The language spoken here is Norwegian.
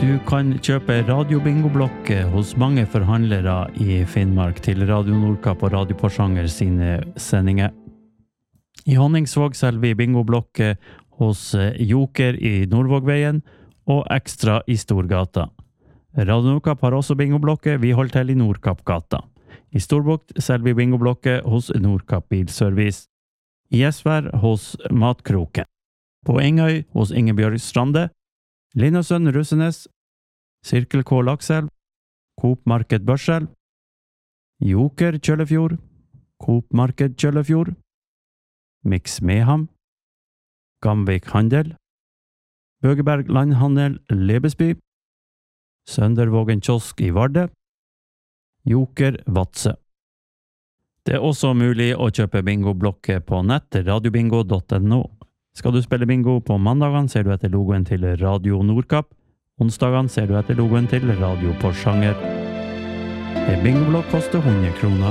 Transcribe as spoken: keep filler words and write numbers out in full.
Du kan kjøpe radiobingoblokk hos mange forhandlere i Finnmark til Radio Nordkapp og Radio Porsanger sine sendinger. I Honningsvåg selger vi bingoblokk hos Joker i Nordvågveien og Ekstra i Storgata. Radio Nordkapp har også bingoblokk, vi holder til i Nordkappgata. I Storbukt selger vi bingoblokk hos Nordkapp Bilservice. I Esvær hos Matkroken. På Engøy hos Ingebjørg Strande. Linnasønn Russenes, Sirkel K Lakselv, Coop Marked Børselv, Joker Kjøllefjord, Coop Marked Kjøllefjord, Mix Meham, Gamvik Handel, Bøgeberg Landhandel Lebesby, Søndervågen Kiosk i Varde, Joker Vatse. Det er også mulig å kjøpe bingoblokk på nett, radiobingo punktum no. Skal du spille bingo på mandagene, ser du etter logoen til Radio Nordkapp. Onsdagene ser du etter logoen til Radio Porsanger. En bingoblokk koster hundre kroner.